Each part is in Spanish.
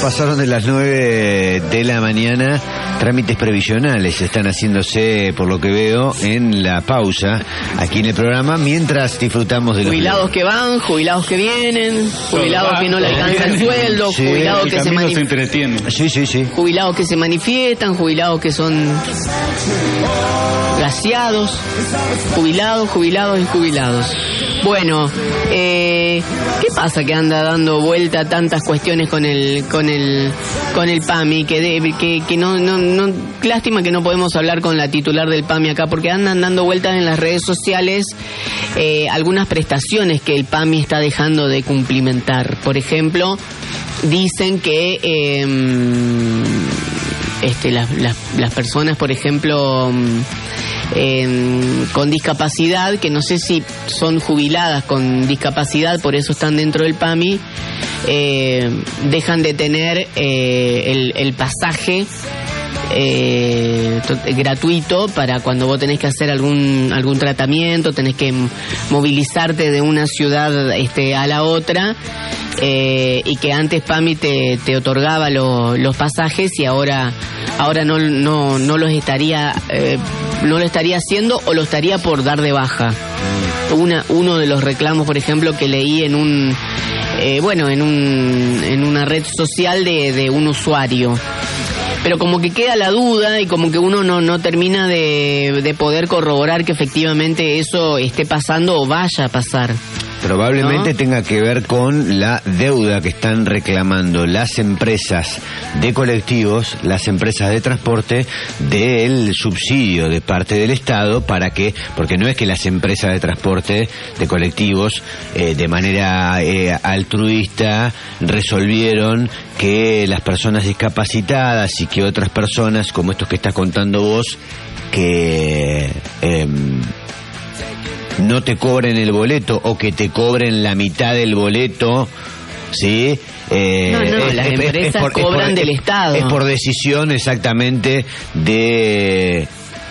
pasaron de las 9 de la mañana. Trámites previsionales están haciéndose, por lo que veo, en la pausa aquí en el programa, mientras disfrutamos de los jubilados que van, jubilados que vienen, jubilados que no le alcanza el sueldo, sí, jubilados que se manifiestan. Sí. Jubilados que se manifiestan, jubilados que son glaciados, jubilados y jubilados. Bueno, ¿qué pasa que anda dando vuelta tantas cuestiones con el PAMI? Que no, lástima que no podemos hablar con la titular del PAMI acá, porque andan dando vueltas en las redes sociales algunas prestaciones que el PAMI está dejando de cumplimentar. Por ejemplo, dicen que las personas, por ejemplo, con discapacidad, que no sé si son jubiladas con discapacidad, por eso están dentro del PAMI, dejan de tener el pasaje gratuito para cuando vos tenés que hacer algún tratamiento, tenés que movilizarte de una ciudad a la otra, y que antes PAMI te otorgaba los pasajes y ahora no los estaría no lo estaría haciendo o lo estaría por dar de baja. Uno de los reclamos, por ejemplo, que leí en una red social de un usuario. Pero como que queda la duda y como que uno no termina de poder corroborar que efectivamente eso esté pasando o vaya a pasar. Probablemente tenga que ver con la deuda que están reclamando las empresas de colectivos, las empresas de transporte, del subsidio de parte del Estado porque no es que las empresas de transporte de colectivos de manera altruista resolvieron que las personas discapacitadas y que otras personas, como estos que estás contando vos, que no te cobren el boleto o que te cobren la mitad del boleto, ¿sí? Las empresas cobran del Estado. Es por decisión exactamente de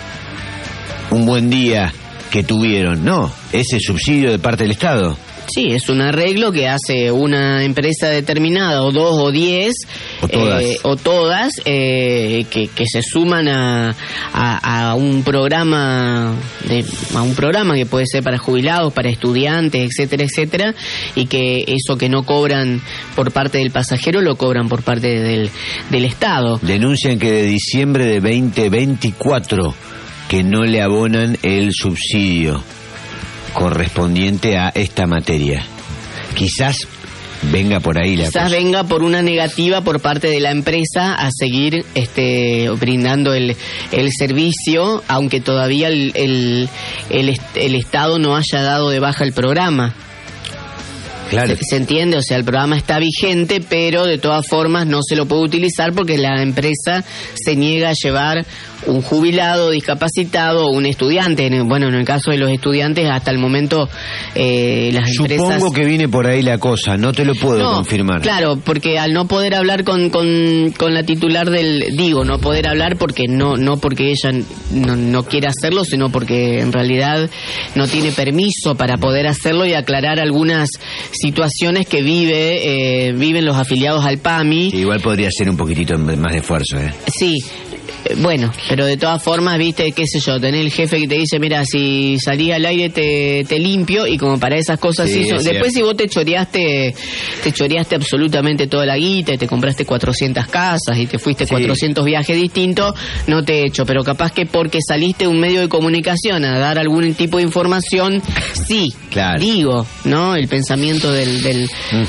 un buen día que tuvieron. No, ese subsidio de parte del Estado. Sí, es un arreglo que hace una empresa determinada, o 2 o 10, o todas, que se suman a un programa que puede ser para jubilados, para estudiantes, etcétera, y que eso que no cobran por parte del pasajero lo cobran por parte del Estado. Denuncian que de diciembre de 2024 que no le abonan el subsidio correspondiente a esta materia. Quizás venga por ahí venga por una negativa por parte de la empresa a seguir brindando el servicio, aunque todavía el Estado no haya dado de baja el programa. Claro. ¿Se entiende? O sea, el programa está vigente, pero de todas formas no se lo puede utilizar porque la empresa se niega a llevar un jubilado, discapacitado o un estudiante. Bueno, en el caso de los estudiantes, hasta el momento las empresas... Supongo que viene por ahí la cosa, no te lo puedo confirmar. Claro, porque al no poder hablar con la titular no poder hablar porque no porque ella no quiere hacerlo, sino porque en realidad no tiene permiso para poder hacerlo y aclarar algunas situaciones que viven los afiliados al PAMI. Sí, igual podría ser un poquitito más de esfuerzo, Sí. Bueno, pero de todas formas, viste, qué sé yo, tenés el jefe que te dice, mira, si salís al aire te limpio, y como para esas cosas sí, después si vos te choreaste absolutamente toda la guita y te compraste 400 casas y te fuiste 400 viajes distintos, no te echo, pero capaz que porque saliste de un medio de comunicación a dar algún tipo de información, sí, claro. Digo, ¿no? El pensamiento del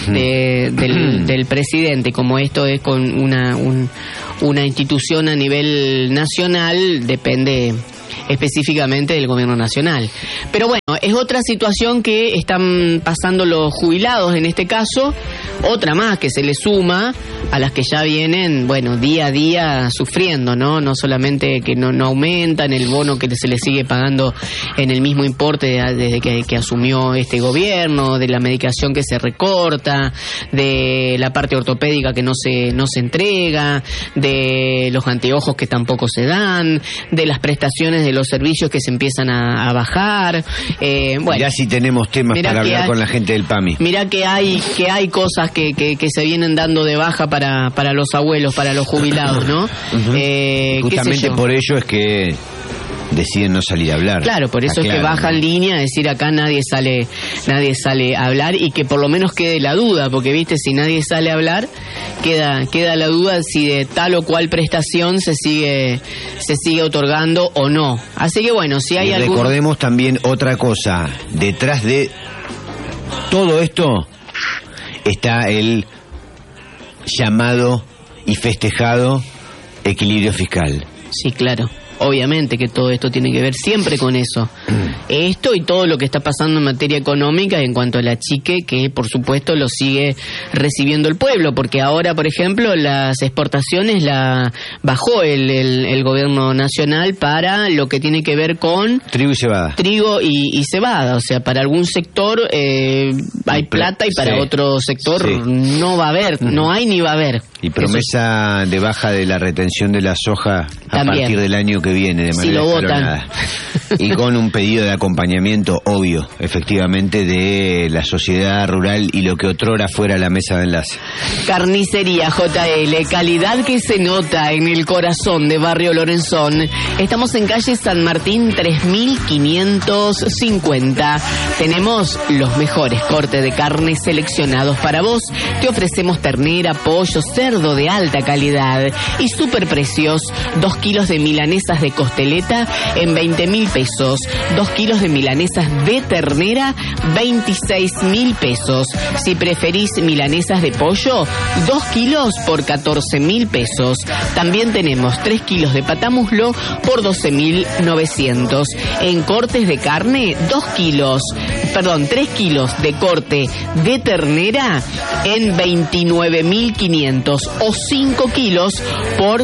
presidente, como esto es con una institución a nivel nacional, depende específicamente del gobierno nacional. Pero bueno, es otra situación que están pasando los jubilados en este caso, otra más que se le suma a las que ya vienen, día a día sufriendo, ¿no? No solamente que no aumentan el bono que se les sigue pagando en el mismo importe desde que asumió este gobierno, de la medicación que se recorta, de la parte ortopédica que no se entrega, de los anteojos que tampoco se dan, de las prestaciones prestaciones de los servicios que se empiezan a bajar. Bueno, mirá si tenemos temas para hablar con la gente del PAMI. Mirá que hay cosas que se vienen dando de baja para los abuelos, para los jubilados, ¿no? Justamente por ello es que deciden no salir a hablar. Claro, por eso es que bajan línea, es decir, acá nadie sale a hablar, y que por lo menos quede la duda, porque viste, si nadie sale a hablar, queda la duda si de tal o cual prestación se sigue otorgando o no. Así que bueno, si hay algún... Recordemos también otra cosa, detrás de todo esto está el llamado y festejado equilibrio fiscal. Sí, claro. Obviamente que todo esto tiene que ver siempre con eso. Esto y todo lo que está pasando en materia económica en cuanto a la chique, que por supuesto lo sigue recibiendo el pueblo, porque ahora, por ejemplo, las exportaciones la bajó el gobierno nacional para lo que tiene que ver con trigo y cebada. Trigo y cebada, o sea, para algún sector hay plata y para otro sector no va a haber, no hay ni va a haber. Y promesa de baja de la retención de la soja a partir del año que viene, de manera escalonada. Y con un pedido de acompañamiento obvio, efectivamente, de la sociedad rural y lo que otrora fuera la mesa de enlace. Carnicería JL, calidad que se nota en el corazón de Barrio Lorenzón. Estamos en calle San Martín 3550. Tenemos los mejores cortes de carne seleccionados para vos. Te ofrecemos ternera, pollo, cerdo de alta calidad y super precios. 2 kilos de milanesas de costeleta en 20.000 pesos. 2 kilos de milanesas de ternera, 26.000 pesos. Si preferís milanesas de pollo, 2 kilos por 14.000 pesos. También tenemos 3 kilos de patamuslo por 12.900. En cortes de carne, 3 kilos de corte de ternera en 29.500 o 5 kilos por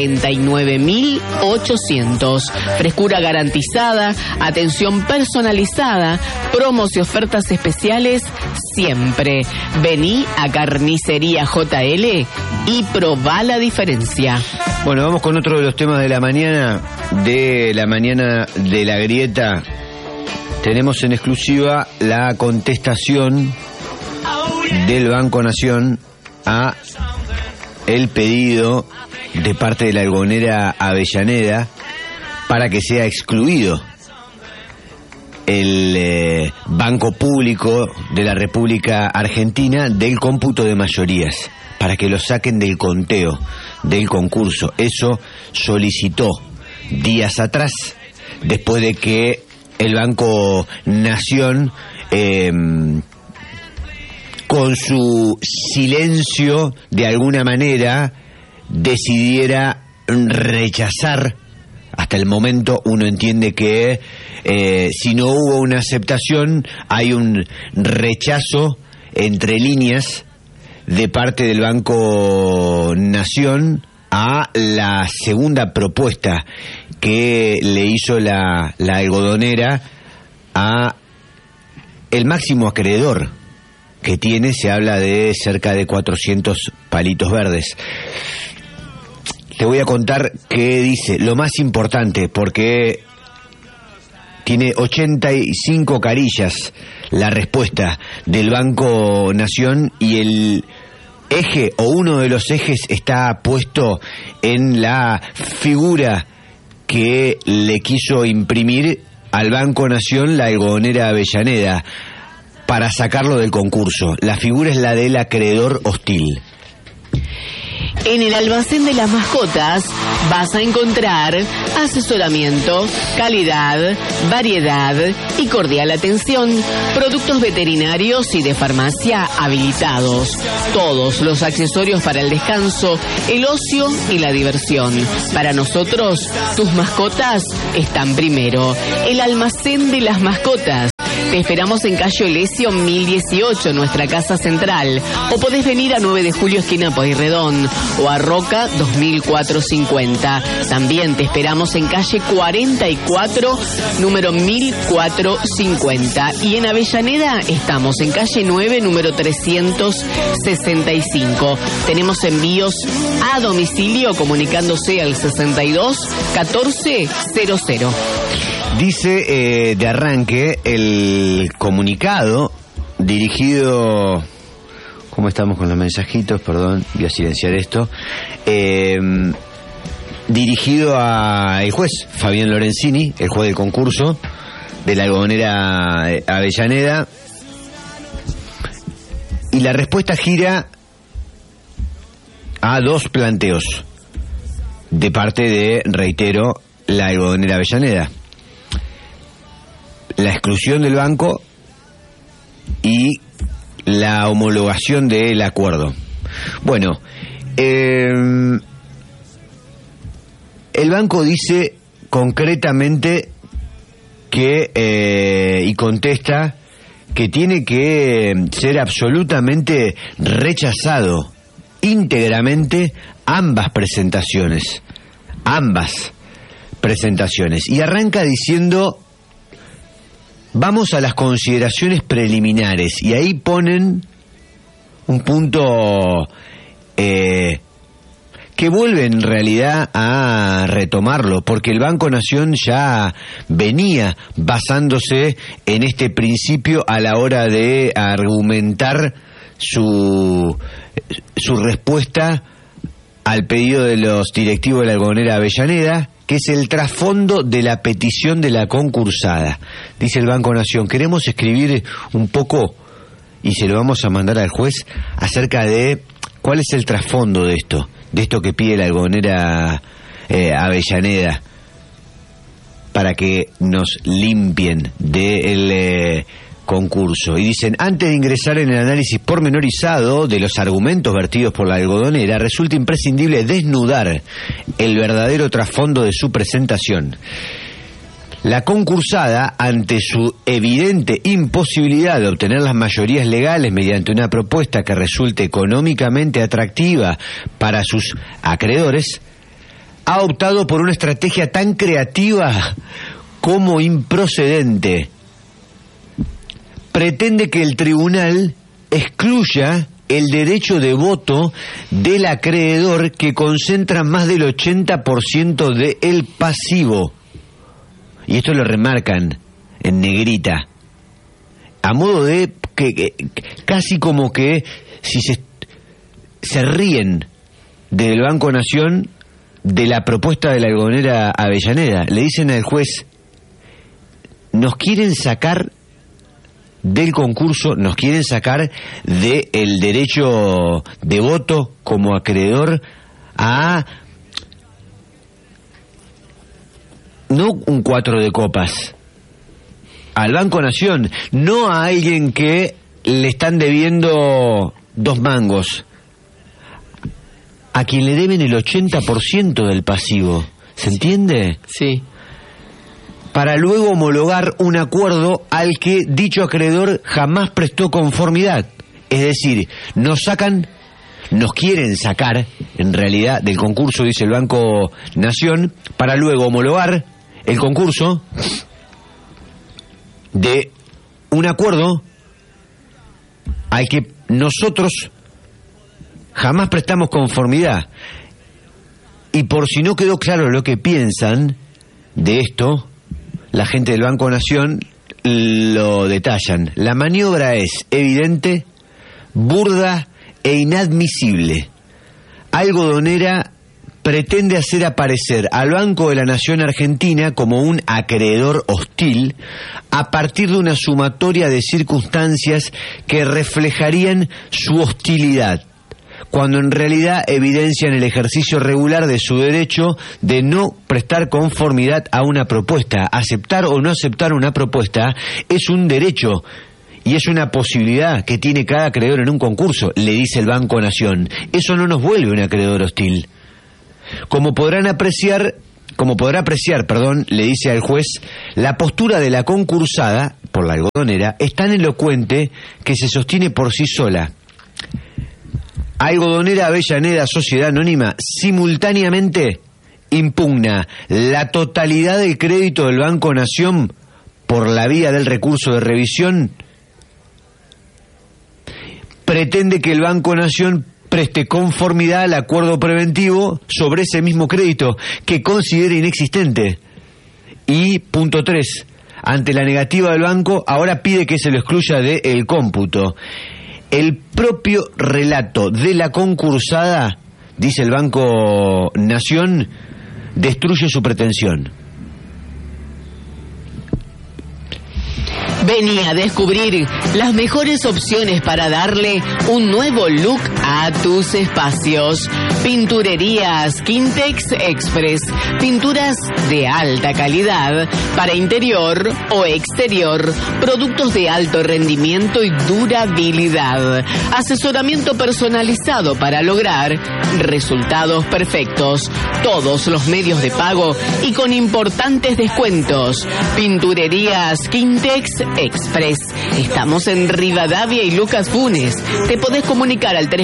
49.800. Frescura garantizada, atención personalizada, promos y ofertas especiales siempre. Vení a Carnicería JL y probá la diferencia. Bueno, vamos con otro de los temas de la mañana de la grieta. Tenemos en exclusiva la contestación del Banco Nación a el pedido de parte de la algodonera Avellaneda para que sea excluido el Banco Público de la República Argentina del cómputo de mayorías, para que lo saquen del conteo, del concurso. Eso solicitó días atrás, después de que el Banco Nación, con su silencio, de alguna manera, decidiera rechazar. Hasta el momento uno entiende que si no hubo una aceptación, hay un rechazo entre líneas de parte del Banco Nación a la segunda propuesta que le hizo la algodonera a el máximo acreedor que tiene. Se habla de cerca de 400 palitos verdes. Te voy a contar qué dice, lo más importante, porque tiene 85 carillas la respuesta del Banco Nación, y el eje o uno de los ejes está puesto en la figura que le quiso imprimir al Banco Nación la algodonera Avellaneda para sacarlo del concurso. La figura es la del acreedor hostil. En el almacén de las mascotas vas a encontrar asesoramiento, calidad, variedad y cordial atención, productos veterinarios y de farmacia habilitados, todos los accesorios para el descanso, el ocio y la diversión. Para nosotros, tus mascotas están primero. El almacén de las mascotas, Te esperamos en calle Olesio 1018, nuestra casa central. O podés venir a 9 de julio, esquina Pueyrredón, o a Roca 2450. También te esperamos en calle 44, número 1450. Y en Avellaneda estamos en calle 9, número 365. Tenemos envíos a domicilio comunicándose al 62 14 00. Dice de arranque el comunicado dirigido... ¿Cómo estamos con los mensajitos? Perdón, voy a silenciar esto. Dirigido al juez Fabián Lorenzini, el juez del concurso de la algodonera Avellaneda. Y la respuesta gira a dos planteos de parte de, reitero, la algodonera Avellaneda. La exclusión del banco y la homologación del acuerdo. Bueno, el banco dice concretamente que y contesta que tiene que ser absolutamente rechazado íntegramente ambas presentaciones, y arranca diciendo: vamos a las consideraciones preliminares, y ahí ponen un punto que vuelve en realidad a retomarlo, porque el Banco Nación ya venía basándose en este principio a la hora de argumentar su respuesta al pedido de los directivos de la algodonera Avellaneda, que es el trasfondo de la petición de la concursada. Dice el Banco Nación: queremos escribir un poco, y se lo vamos a mandar al juez, acerca de cuál es el trasfondo de esto que pide la algodonera Avellaneda, para que nos limpien del concurso. Y dicen: antes de ingresar en el análisis pormenorizado de los argumentos vertidos por la algodonera, resulta imprescindible desnudar el verdadero trasfondo de su presentación. La concursada, ante su evidente imposibilidad de obtener las mayorías legales mediante una propuesta que resulte económicamente atractiva para sus acreedores, ha optado por una estrategia tan creativa como improcedente. Pretende que el tribunal excluya el derecho de voto del acreedor, que concentra más del 80% del pasivo. Y esto lo remarcan en negrita, a modo de que casi como que si se ríen del Banco Nación de la propuesta de la algodonera Avellaneda. Le dicen al juez: nos quieren sacar del concurso, nos quieren sacar del derecho de voto como acreedor a no un 4 de copas, al Banco Nación, no a alguien que le están debiendo 2 mangos, a quien le deben el 80% del pasivo. ¿Se entiende? Sí. Para luego homologar un acuerdo al que dicho acreedor jamás prestó conformidad. Es decir, nos quieren sacar, en realidad, del concurso, dice el Banco Nación, para luego homologar el concurso de un acuerdo al que nosotros jamás prestamos conformidad. Y por si no quedó claro lo que piensan de esto, la gente del Banco Nación lo detallan. La maniobra es evidente, burda e inadmisible. Algodonera pretende hacer aparecer al Banco de la Nación Argentina como un acreedor hostil a partir de una sumatoria de circunstancias que reflejarían su hostilidad, cuando en realidad evidencian el ejercicio regular de su derecho de no prestar conformidad a una propuesta. Aceptar o no aceptar una propuesta es un derecho y es una posibilidad que tiene cada acreedor en un concurso, le dice el Banco Nación. Eso no nos vuelve un acreedor hostil. Como podrán apreciar, apreciar, le dice al juez, la postura de la concursada por la algodonera es tan elocuente que se sostiene por sí sola. Algodonera Avellaneda Sociedad Anónima simultáneamente impugna la totalidad del crédito del Banco Nación por la vía del recurso de revisión. Pretende que el Banco Nación preste conformidad al acuerdo preventivo sobre ese mismo crédito que considera inexistente. Y punto 3, ante la negativa del banco, ahora pide que se lo excluya del cómputo. El propio relato de la concursada, dice el Banco Nación, destruye su pretensión. Vení a descubrir las mejores opciones para darle un nuevo look a tus espacios. Pinturerías Quintex Express. Pinturas de alta calidad para interior o exterior. Productos de alto rendimiento y durabilidad. Asesoramiento personalizado para lograr resultados perfectos. Todos los medios de pago y con importantes descuentos. Pinturerías Quintex Express. Estamos en Rivadavia y Lucas Funes. Te podés comunicar al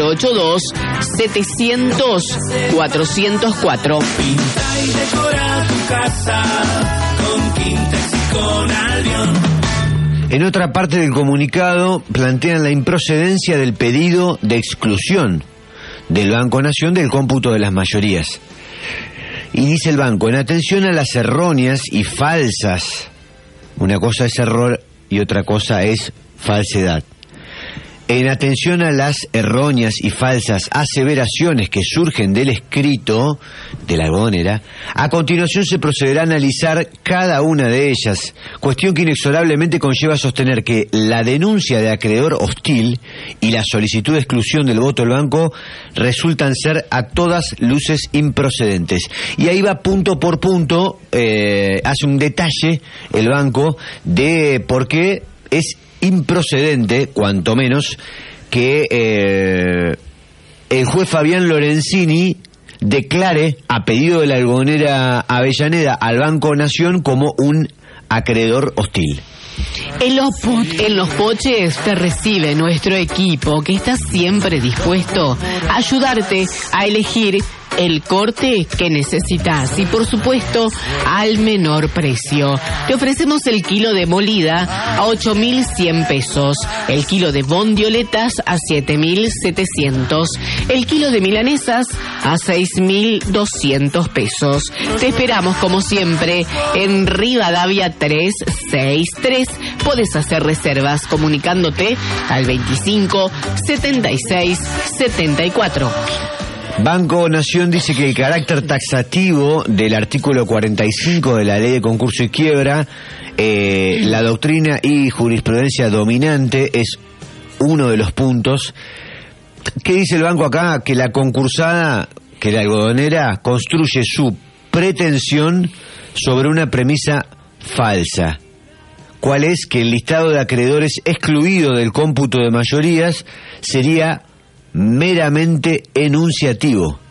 3482-700-404. Pinta y decora tu casa con Quintex y con Albion. En otra parte del comunicado plantean la improcedencia del pedido de exclusión del Banco Nación del cómputo de las mayorías. Y dice el banco, en atención a las erróneas y falsas, una cosa es error y otra cosa es falsedad. En atención a las erróneas y falsas aseveraciones que surgen del escrito de la algodonera, a continuación se procederá a analizar cada una de ellas, cuestión que inexorablemente conlleva sostener que la denuncia de acreedor hostil y la solicitud de exclusión del voto del banco resultan ser a todas luces improcedentes. Y ahí va punto por punto, hace un detalle el banco de por qué es improcedente, cuanto menos, que el juez Fabián Lorenzini declare, a pedido de la algodonera Avellaneda, al Banco Nación como un acreedor hostil. En los poches te recibe nuestro equipo, que está siempre dispuesto a ayudarte a elegir el corte que necesitas y, por supuesto, al menor precio. Te ofrecemos el kilo de molida a 8.100 pesos, el kilo de bondioletas a 7.700, el kilo de milanesas a 6.200 pesos. Te esperamos, como siempre, en Rivadavia 363. Podés hacer reservas comunicándote al 25 76 74. Banco Nación dice que el carácter taxativo del artículo 45 de la Ley de Concurso y Quiebra, la doctrina y jurisprudencia dominante, es uno de los puntos. ¿Qué dice el banco acá? Que la concursada, que la algodonera, construye su pretensión sobre una premisa falsa. ¿Cuál es? Que el listado de acreedores excluido del cómputo de mayorías sería meramente enunciativo.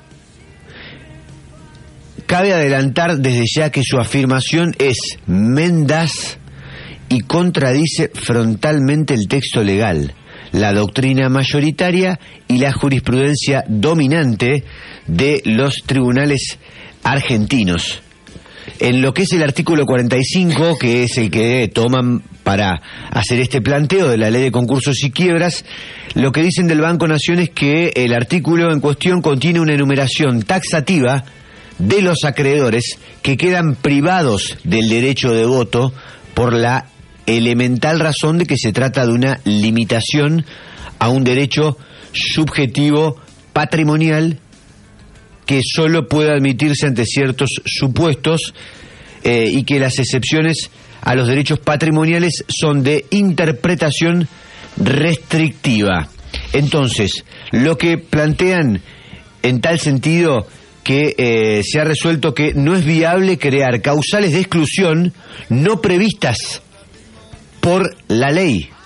Cabe adelantar desde ya que su afirmación es mendaz y contradice frontalmente el texto legal, la doctrina mayoritaria y la jurisprudencia dominante de los tribunales argentinos. En lo que es el artículo 45, que es el que toman para hacer este planteo de la Ley de Concursos y Quiebras, lo que dicen del Banco Nación es que el artículo en cuestión contiene una enumeración taxativa de los acreedores que quedan privados del derecho de voto por la elemental razón de que se trata de una limitación a un derecho subjetivo patrimonial que solo puede admitirse ante ciertos supuestos y que las excepciones a los derechos patrimoniales son de interpretación restrictiva. Entonces, lo que plantean en tal sentido que se ha resuelto que no es viable crear causales de exclusión no previstas por la ley,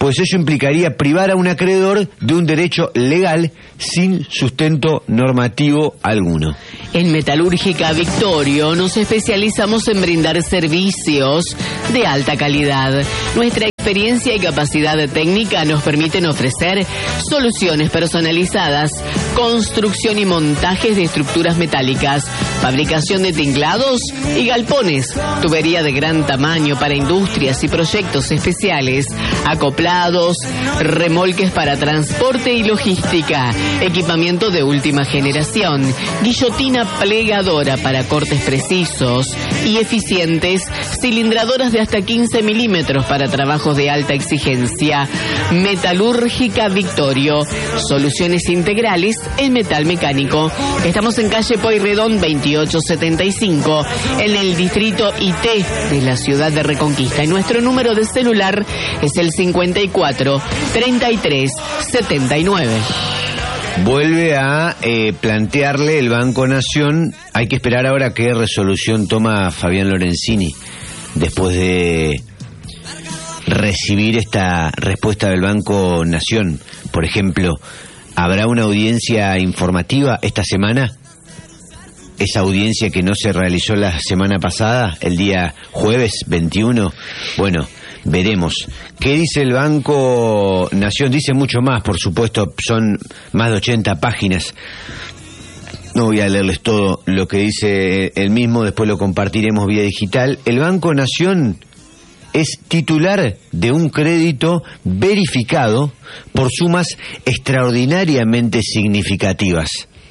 pues eso implicaría privar a un acreedor de un derecho legal sin sustento normativo alguno. En Metalúrgica Victorio nos especializamos en brindar servicios de alta calidad. Nuestra experiencia y capacidad técnica nos permiten ofrecer soluciones personalizadas, construcción y montajes de estructuras metálicas, fabricación de tinglados y galpones, tubería de gran tamaño para industrias y proyectos especiales, acoplados, remolques para transporte y logística, equipamiento de última generación, guillotina plegadora para cortes precisos y eficientes, cilindradoras de hasta 15 milímetros para trabajos de alta exigencia. Metalúrgica Victorio, soluciones integrales en metal mecánico. Estamos en calle Pueyrredón 2875, en el distrito IT de la ciudad de Reconquista. Y nuestro número de celular es el 54 33 79. Vuelve a plantearle el Banco Nación. Hay que esperar ahora qué resolución toma Fabián Lorenzini después de recibir esta respuesta del Banco Nación. Por ejemplo, ¿habrá una audiencia informativa esta semana? Esa audiencia que no se realizó la semana pasada, el día jueves 21. Bueno, veremos. ¿Qué dice el Banco Nación? Dice mucho más, por supuesto, son más de 80 páginas. No voy a leerles todo lo que dice el mismo, después lo compartiremos vía digital. El Banco Nación es titular de un crédito verificado por sumas extraordinariamente significativas.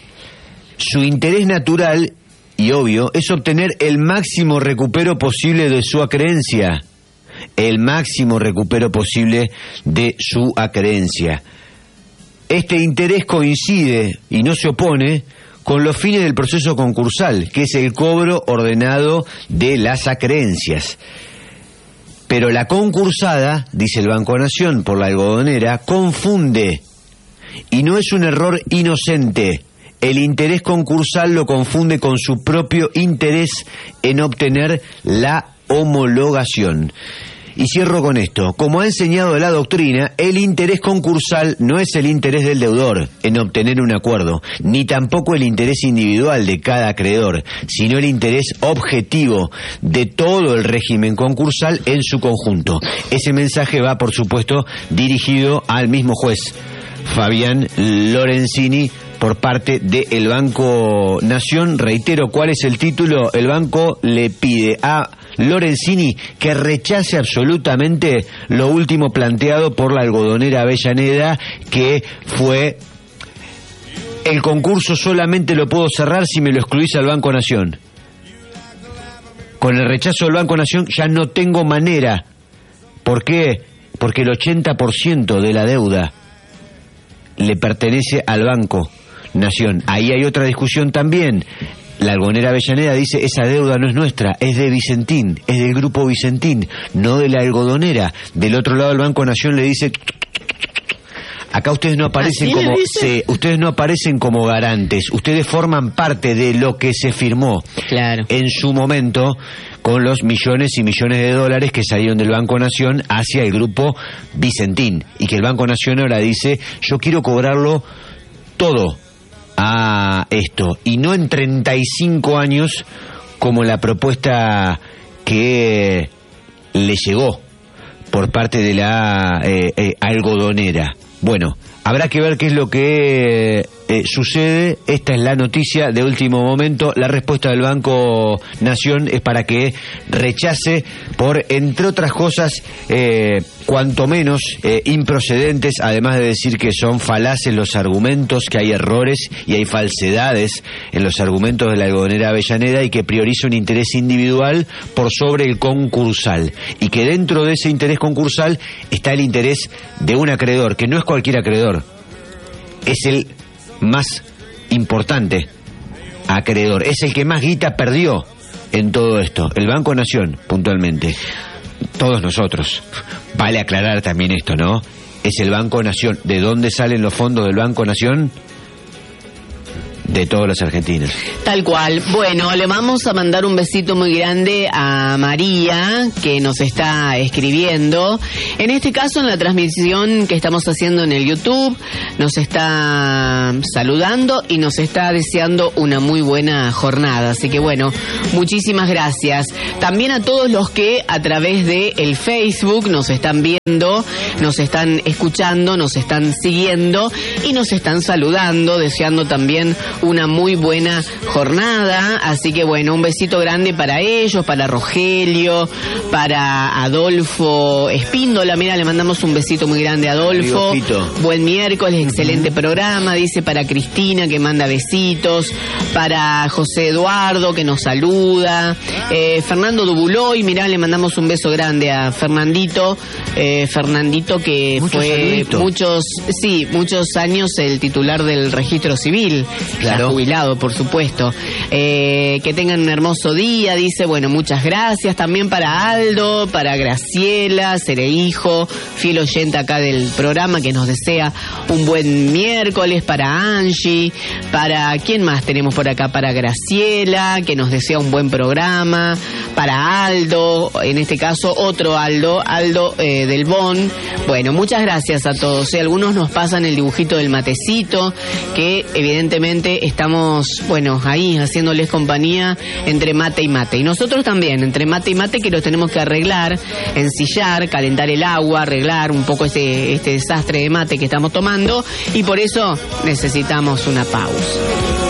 Su interés natural y obvio es obtener el máximo recupero posible de su acreencia. El máximo recupero posible de su acreencia. Este interés coincide y no se opone con los fines del proceso concursal, que es el cobro ordenado de las acreencias. Pero la concursada, dice el Banco Nación por la algodonera, confunde, y no es un error inocente. El interés concursal lo confunde con su propio interés en obtener la homologación. Y cierro con esto. Como ha enseñado la doctrina, el interés concursal no es el interés del deudor en obtener un acuerdo, ni tampoco el interés individual de cada acreedor, sino el interés objetivo de todo el régimen concursal en su conjunto. Ese mensaje va, por supuesto, dirigido al mismo juez, Fabián Lorenzini, por parte del Banco Nación. Reitero, ¿cuál es el título? El banco le pide a Lorenzini que rechace absolutamente lo último planteado por la algodonera Avellaneda, que fue: el concurso solamente lo puedo cerrar si me lo excluís al Banco Nación. Con el rechazo del Banco Nación ya no tengo manera. ¿Por qué? Porque el 80% de la deuda le pertenece al Banco Nación. Ahí hay otra discusión también. La algodonera Avellaneda dice: esa deuda no es nuestra, es de Vicentín, es del grupo Vicentín, no de la algodonera. Del otro lado el Banco Nación le dice: acá ustedes no aparecen como ustedes no aparecen como garantes, ustedes forman parte de lo que se firmó, claro, en su momento, con los millones y millones de dólares que salieron del Banco Nación hacia el grupo Vicentín, y que el Banco Nación ahora dice: yo quiero cobrarlo todo a esto, y no en 35 años como la propuesta que le llegó por parte de la algodonera. Bueno, habrá que ver qué es lo que sucede. Esta es la noticia de último momento. La respuesta del Banco Nación es para que rechace por, entre otras cosas, cuanto menos improcedentes, además de decir que son falaces los argumentos, que hay errores y hay falsedades en los argumentos de la algodonera Avellaneda, y que prioriza un interés individual por sobre el concursal, y que dentro de ese interés concursal está el interés de un acreedor, que no es cualquier acreedor, es el más importante acreedor, es el que más guita perdió en todo esto, el Banco Nación, puntualmente. Todos nosotros. Vale aclarar también esto, ¿no? Es el Banco Nación. ¿De dónde salen los fondos del Banco Nación? de todos los argentinos. Tal cual. Bueno, le vamos a mandar un besito muy grande a María, que nos está escribiendo. En este caso, en la transmisión que estamos haciendo en el YouTube, nos está saludando y nos está deseando una muy buena jornada. Así que bueno, muchísimas gracias. También a todos los que a través de el Facebook nos están viendo, nos están escuchando, nos están siguiendo y nos están saludando, deseando también una muy buena jornada. Así que bueno, un besito grande para ellos, para Rogelio, para Adolfo Espíndola. Mira, le mandamos un besito muy grande a Adolfo. Buen miércoles, excelente programa. Dice para Cristina, que manda besitos, para José Eduardo, que nos saluda, Fernando Dubuloy. Mirá, le mandamos un beso grande a Fernandito, Fernandito, que fue muchos años el titular del registro civil, claro, ya jubilado, por supuesto. Que tengan un hermoso día, dice. Bueno, muchas gracias también para Aldo, para Graciela, Cereijo, fiel oyente acá del programa, que nos desea un buen miércoles, para Angie, para ¿quién más tenemos por acá? Para Graciela, que nos desea un buen programa, para Aldo, en este caso otro Aldo del Bon. Bueno, muchas gracias a todos. Algunos nos pasan el dibujito del matecito, que evidentemente estamos, bueno, ahí haciéndoles compañía entre mate y mate. Y nosotros también, entre mate y mate, que los tenemos que arreglar, ensillar, calentar el agua, arreglar un poco este desastre de mate que estamos tomando, y por eso necesitamos una pausa.